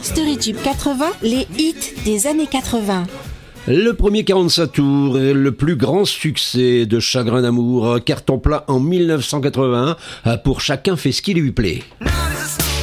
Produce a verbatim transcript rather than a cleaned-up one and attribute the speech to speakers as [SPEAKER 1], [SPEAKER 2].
[SPEAKER 1] Story Tube quatre-vingts, les hits des années quatre-vingts.
[SPEAKER 2] Le premier quarante-cinq tours est le plus grand succès de Chagrin d'amour, carton plat en mille neuf cent quatre-vingt-un, pour Chacun fait ce qui lui plaît.